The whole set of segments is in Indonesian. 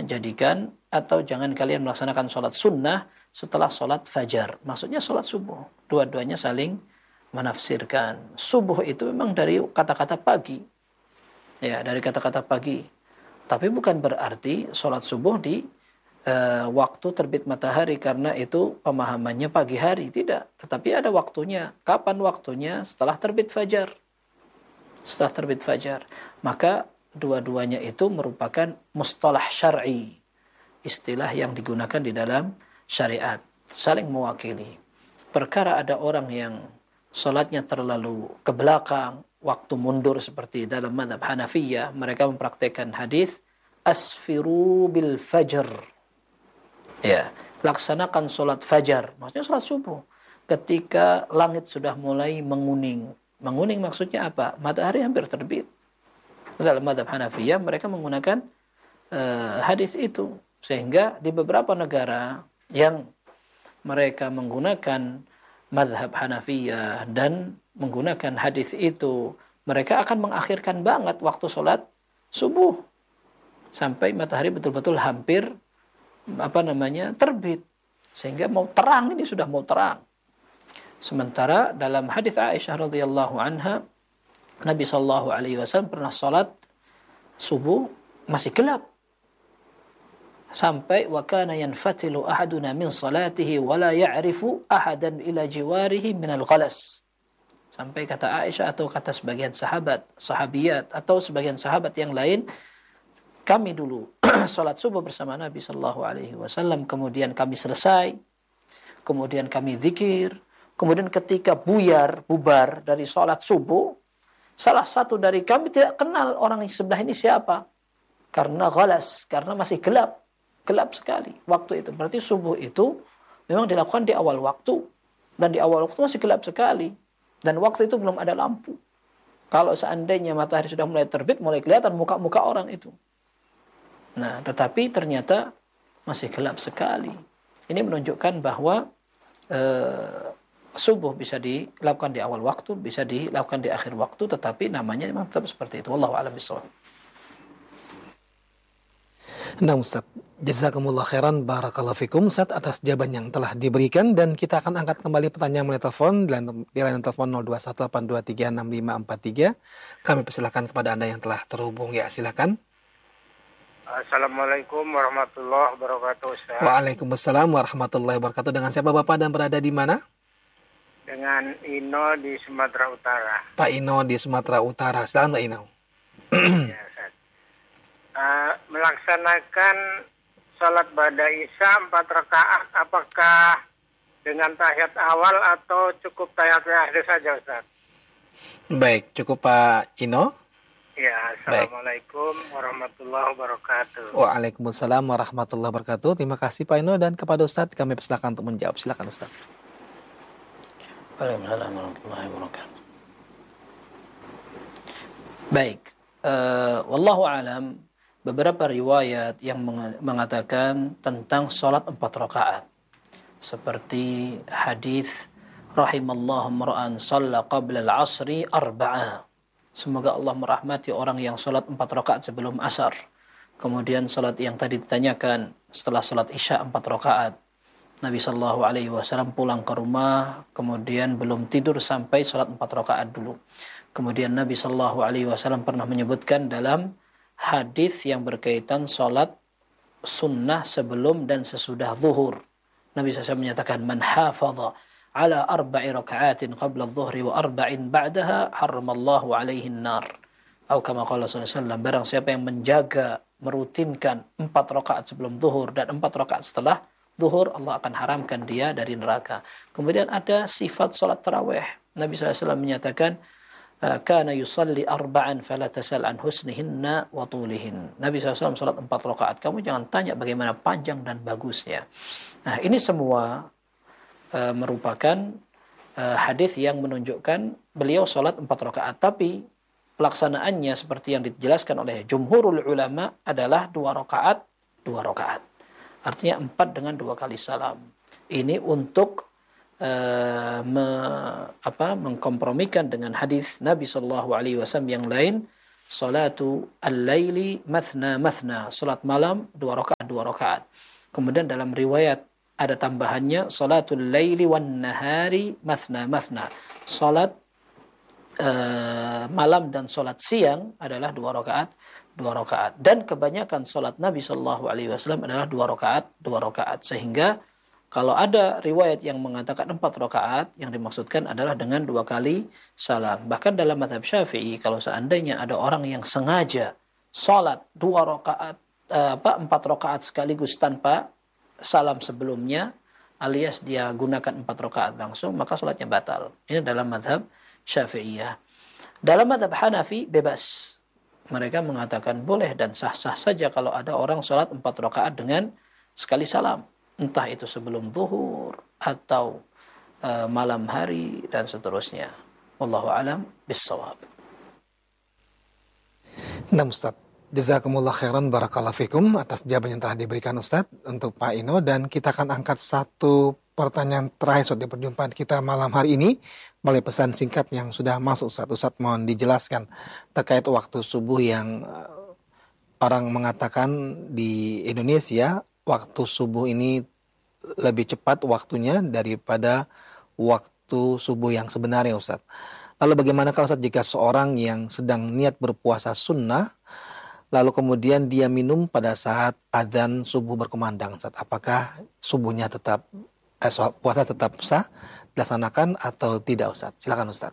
jadikan atau jangan kalian melaksanakan sholat sunnah setelah sholat fajar. Maksudnya sholat subuh. Dua-duanya saling menafsirkan. Subuh itu memang dari kata-kata pagi. Ya, dari kata-kata pagi. Tapi bukan berarti sholat subuh di waktu terbit matahari, karena itu pemahamannya pagi hari. Tidak. Tetapi ada waktunya. Kapan waktunya? Setelah terbit fajar. Setelah terbit fajar. Maka dua-duanya itu merupakan mustalah syar'i. Istilah yang digunakan di dalam syariat. Saling mewakili. Perkara ada orang yang sholatnya terlalu ke belakang, waktu mundur seperti dalam mazhab Hanafiyah, mereka mempraktikkan hadis asfiru bil fajr. Ya, laksanakan sholat fajar, maksudnya sholat subuh. Ketika langit sudah mulai menguning. Menguning maksudnya apa? Matahari hampir terbit. Dalam mazhab Hanafiyah mereka menggunakan hadis itu. Sehingga di beberapa negara yang mereka menggunakan mazhab Hanafiyah dan menggunakan hadis itu, mereka akan mengakhirkan banget waktu sholat subuh sampai matahari betul-betul hampir terbit, sehingga mau terang, ini sudah mau terang. Sementara dalam hadis Aisyah radhiyallahu anha, Nabi sallallahu alaihi wasallam pernah sholat subuh masih gelap, sampai wa kana yanfatilu ahaduna min salatihi wa la ya'rifu ahadan ila jiwarihi min al-ghalas. Sampai kata Aisyah atau kata sebagian sahabiyat atau sebagian sahabat yang lain, kami dulu salat subuh bersama Nabi sallallahu alaihi wasallam, kemudian kami selesai, kemudian kami zikir, kemudian ketika bubar dari salat subuh, salah satu dari kami tidak kenal orang yang sebelah ini siapa, karena ghalas, karena masih gelap sekali waktu itu. Berarti subuh itu memang dilakukan di awal waktu, dan di awal waktu masih gelap sekali, dan waktu itu belum ada lampu. Kalau seandainya matahari sudah mulai terbit, mulai kelihatan muka-muka orang itu. Nah, tetapi ternyata masih gelap sekali. Ini menunjukkan bahwa subuh bisa dilakukan di awal waktu, bisa dilakukan di akhir waktu, tetapi namanya memang tetap seperti itu. Wallahu a'lam bishawab. Nah Ustaz, jazakumullah khairan, barakallahu fikum Ustaz atas jawaban yang telah diberikan, dan kita akan angkat kembali pertanyaan melalui telepon di line telepon 0218236543. Kami persilakan kepada Anda yang telah terhubung, ya silakan. Assalamualaikum warahmatullahi wabarakatuh, Ustaz. Waalaikumsalam warahmatullahi wabarakatuh. Dengan siapa Bapak dan berada di mana? Dengan Ino di Sumatera Utara. Pak Ino di Sumatera Utara. Silakan Pak Ino. Ya, Ustaz. Melaksanakan salat ba'da Isya 4 rakaat, apakah dengan tahiyat awal atau cukup tahiyat akhir saja, Ustaz? Baik, cukup Pak Ino. Ya, Assalamualaikum warahmatullahi wabarakatuh. Waalaikumsalam warahmatullahi wabarakatuh. Terima kasih Pak Ino, dan kepada Ustadz kami persilakan untuk menjawab. Silakan Ustadz. Waalaikumsalam warahmatullahi wabarakatuh. Baik, wallahu alam, beberapa riwayat yang mengatakan tentang salat 4 rakaat. Seperti hadis rahimallahu mar'an shalla qabla al-'asri 4. Semoga Allah merahmati orang yang salat 4 rakaat sebelum asar. Kemudian salat yang tadi ditanyakan setelah salat Isya 4 rakaat. Nabi sallallahu alaihi wasallam pulang ke rumah, kemudian belum tidur sampai salat 4 rakaat dulu. Kemudian Nabi sallallahu alaihi wasallam pernah menyebutkan dalam hadis yang berkaitan salat sunnah sebelum dan sesudah zuhur. Nabi SAW menyatakan, man hafadha ala 4 raka'atin qabla adh-dhuhri wa 4 ba'daha harramallahu alaihi an-nar. Atau kama qala sallallahu, barang siapa yang menjaga, merutinkan 4 rakaat sebelum zuhur dan 4 rakaat setelah zuhur, Allah akan haramkan dia dari neraka. Kemudian ada sifat salat tarawih. Nabi SAW menyatakan, kana yusalli 4 fala tasal an husnihinna wa tulihin. Nabi SAW salat 4 rakaat. Kamu jangan tanya bagaimana panjang dan bagusnya. Nah, ini semua merupakan hadis yang menunjukkan beliau salat 4 rakaat, tapi pelaksanaannya seperti yang dijelaskan oleh jumhurul ulama adalah 2 rakaat. Artinya 4 dengan 2 kali salam. Ini untuk mengkompromikan dengan hadis Nabi sallallahu alaihi wasallam yang lain, salatu al-laili mathna mathna, salat malam 2 rakaat. Kemudian dalam riwayat ada tambahannya salatul laili wan nahari mathna mathna. Salat malam dan salat siang adalah 2 rakaat. Dan kebanyakan salat Nabi sallallahu alaihi wasallam adalah 2 rakaat. Sehingga kalau ada riwayat yang mengatakan 4 rakaat, yang dimaksudkan adalah dengan 2 kali salam. Bahkan dalam mazhab Syafi'i, kalau seandainya ada orang yang sengaja salat 2 rakaat 4 rakaat sekaligus tanpa salam sebelumnya, alias dia gunakan 4 rakaat langsung, maka salatnya batal. Ini dalam mazhab Syafi'iyah. Dalam mazhab Hanafi bebas. Mereka mengatakan boleh dan sah-sah saja kalau ada orang salat 4 rakaat dengan sekali salam. Entah itu sebelum zuhur atau malam hari dan seterusnya. Wallahu a'lam bis-shawab. Nah Ustaz, jazakumullah khairan barakallahu fikum atas jawaban yang telah diberikan Ustaz untuk Pak Ino, dan kita akan angkat satu pertanyaan terakhir Ustaz di perjumpaan kita malam hari ini melalui pesan singkat yang sudah masuk Ustaz. Ustaz mohon dijelaskan terkait waktu subuh yang orang mengatakan di Indonesia waktu subuh ini lebih cepat waktunya daripada waktu subuh yang sebenarnya Ustaz. Lalu bagaimana kalau Ustaz jika seorang yang sedang niat berpuasa sunnah lalu kemudian dia minum pada saat adzan subuh berkumandang Ustaz, apakah subuhnya tetap puasa tetap sah dilaksanakan atau tidak Ustaz? Silakan Ustaz.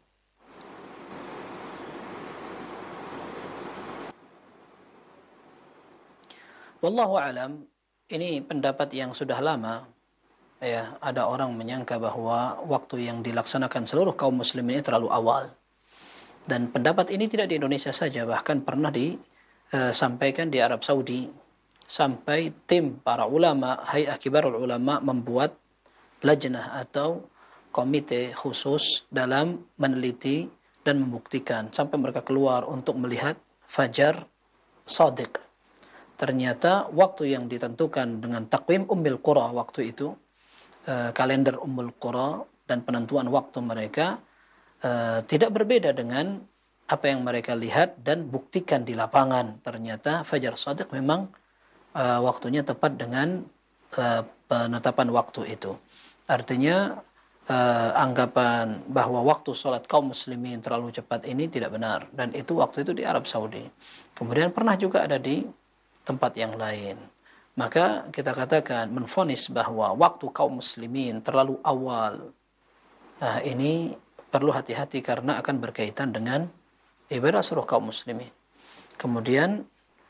Wallahu alam, ini pendapat yang sudah lama. Ya, ada orang menyangka bahwa waktu yang dilaksanakan seluruh kaum muslimin ini terlalu awal. Dan pendapat ini tidak di Indonesia saja, bahkan pernah disampaikan di Arab Saudi. Sampai tim para ulama, Hay'ah Kibarul Ulama membuat lajnah atau komite khusus dalam meneliti dan membuktikan. Sampai mereka keluar untuk melihat fajar shadiq. Ternyata waktu yang ditentukan dengan takwim Ummul Qura waktu itu, kalender Ummul Qura dan penentuan waktu mereka tidak berbeda dengan apa yang mereka lihat dan buktikan di lapangan. Ternyata fajar shadiq memang waktunya tepat dengan penetapan waktu itu. Artinya anggapan bahwa waktu sholat kaum muslimin terlalu cepat ini tidak benar. Dan itu waktu itu di Arab Saudi. Kemudian pernah juga ada di tempat yang lain. Maka kita katakan menvonis bahwa waktu kaum muslimin terlalu awal. Ini perlu hati-hati karena akan berkaitan dengan ibadah seluruh kaum muslimin. Kemudian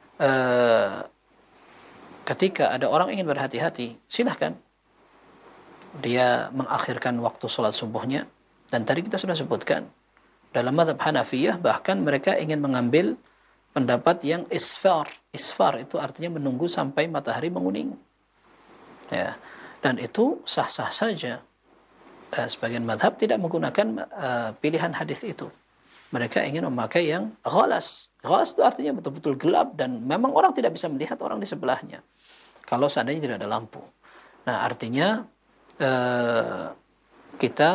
ketika ada orang ingin berhati-hati, silahkan dia mengakhirkan waktu sholat subuhnya. Dan tadi kita sudah sebutkan dalam mazhab Hanafiyah bahkan mereka ingin mengambil pendapat yang isfar. Isfar itu artinya menunggu sampai matahari menguning. Ya. Dan itu sah-sah saja. Sebagian mazhab tidak menggunakan pilihan hadis itu. Mereka ingin memakai yang ghalas. Ghalas itu artinya betul-betul gelap dan memang orang tidak bisa melihat orang di sebelahnya kalau seandainya tidak ada lampu. Nah, artinya kita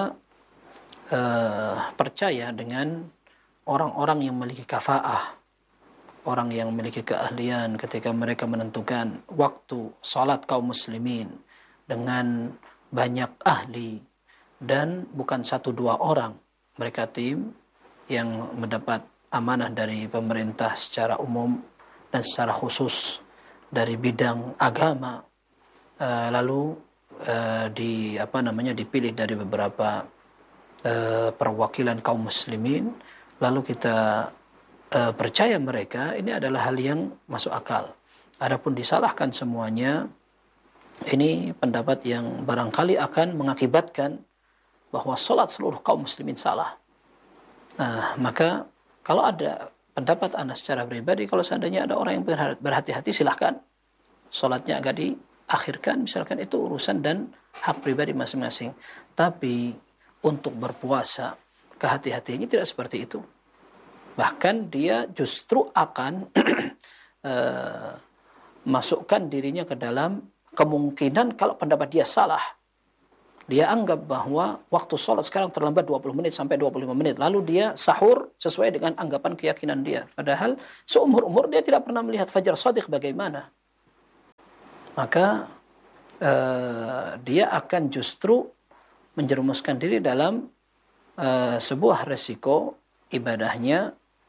percaya dengan orang-orang yang memiliki kafaah, orang yang memiliki keahlian ketika mereka menentukan waktu salat kaum muslimin dengan banyak ahli dan bukan 1-2 orang. Mereka tim yang mendapat amanah dari pemerintah secara umum dan secara khusus dari bidang agama, lalu dipilih dari beberapa perwakilan kaum muslimin, lalu kita percaya mereka, ini adalah hal yang masuk akal. Adapun disalahkan semuanya, ini pendapat yang barangkali akan mengakibatkan bahwa salat seluruh kaum muslimin salah. Nah, maka kalau ada pendapat Anda secara pribadi, kalau seandainya ada orang yang berhati-hati, silahkan salatnya agak diakhirkan, misalkan itu urusan dan hak pribadi masing-masing. Tapi untuk berpuasa, kehati-hatiannya tidak seperti itu. Bahkan dia justru akan masukkan dirinya ke dalam kemungkinan kalau pendapat dia salah. Dia anggap bahwa waktu sholat sekarang terlambat 20 menit sampai 25 menit. Lalu dia sahur sesuai dengan anggapan keyakinan dia. Padahal seumur-umur dia tidak pernah melihat fajar shadiq bagaimana. Maka dia akan justru menjerumuskan diri dalam sebuah resiko ibadahnya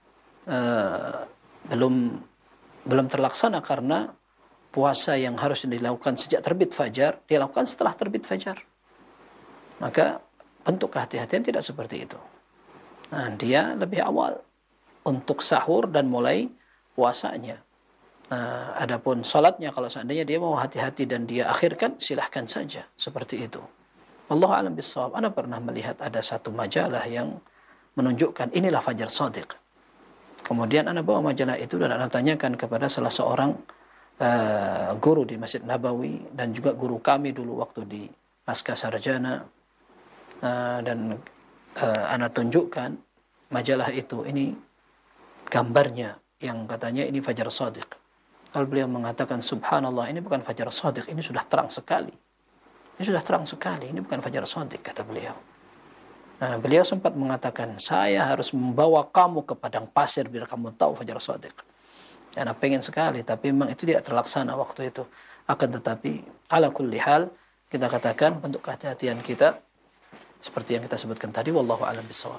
belum terlaksana karena puasa yang harus dilakukan sejak terbit fajar, dia lakukan setelah terbit fajar. Maka bentuk kehati-hatian tidak seperti itu. Nah, dia lebih awal untuk sahur dan mulai puasanya. Nah, adapun salatnya kalau seandainya dia mau hati-hati dan dia akhirkan, silahkan saja seperti itu. Wallahu a'lam bishawab. Ana pernah melihat ada satu majalah yang menunjukkan inilah fajar shadiq. Kemudian ana bawa majalah itu dan ana tanyakan kepada salah seorang guru di Masjid Nabawi dan juga guru kami dulu waktu di Pasca Sarjana. Dan ana tunjukkan majalah itu, ini gambarnya yang katanya ini fajar shadiq. Kalau beliau mengatakan subhanallah, ini bukan fajar shadiq, ini sudah terang sekali. Ini sudah terang sekali, ini bukan fajar shadiq, kata beliau. Nah, beliau sempat mengatakan, saya harus membawa kamu ke padang pasir biar kamu tahu fajar shadiq. Ana pengen sekali, tapi memang itu tidak terlaksana waktu itu. Akan tetapi ala kulli hal, kita katakan bentuk kehati-hatian kita seperti yang kita sebutkan tadi, wallahu a'lam bishawab.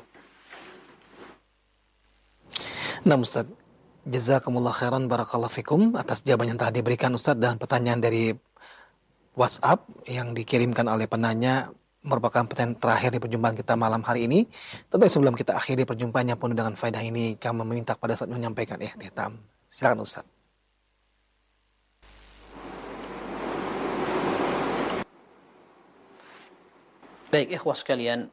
Nah, Ustaz, jazakumullah khairan barakallahu fikum atas jawaban yang telah diberikan Ustaz, dan pertanyaan dari WhatsApp yang dikirimkan oleh penanya merupakan pertanyaan terakhir di perjumpaan kita malam hari ini. Tentu sebelum kita akhiri perjumpaan yang penuh dengan faedah ini, kami meminta kepada Ustaz menyampaikan ihtitam. Silakan Ustaz. Baik, ikhwah sekalian,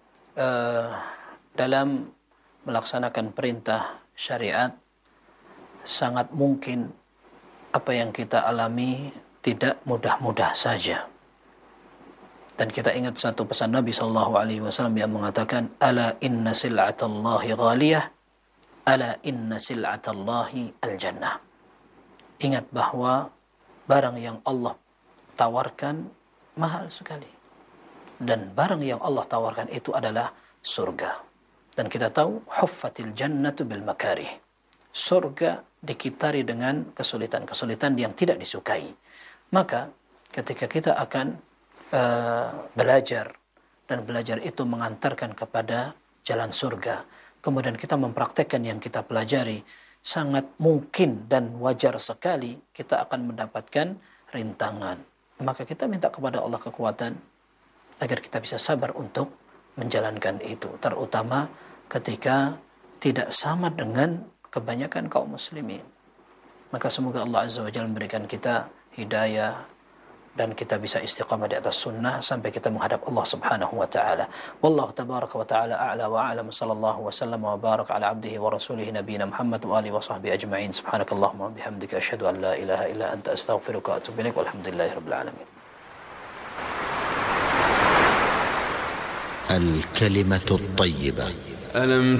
dalam melaksanakan perintah syariat, sangat mungkin apa yang kita alami tidak mudah-mudah saja. Dan kita ingat satu pesan Nabi SAW yang mengatakan, ala inna sil'atallahi ghaliyah, ala inna sil'atallahi al-jannah. Ingat bahwa barang yang Allah tawarkan mahal sekali. Dan barang yang Allah tawarkan itu adalah surga. Dan kita tahu huffatil jannatu bil makarih. Surga dikitari dengan kesulitan-kesulitan yang tidak disukai. Maka ketika kita akan belajar, dan belajar itu mengantarkan kepada jalan surga, kemudian kita mempraktekkan yang kita pelajari, sangat mungkin dan wajar sekali kita akan mendapatkan rintangan. Maka kita minta kepada Allah kekuatan agar kita bisa sabar untuk menjalankan itu, terutama ketika tidak sama dengan kebanyakan kaum muslimin. Maka semoga Allah Azza wa Jalla memberikan kita hidayah dan kita bisa istiqamah di atas sunnah sampai kita menghadap Allah Subhanahu wa taala. Wallahu tabaraka wa taala a'la wa a'lam, sallallahu wa sallam wa baraka ala abdihi wa rasulihi nabiyina Muhammad wa alihi wa sahbihi ajma'in. Subhanakallahumma wa bihamdika asyhadu an la ilaha illa anta astaghfiruka wa atubu ilaik. Walhamdulillahirabbil alamin. الكلمة الطيبة.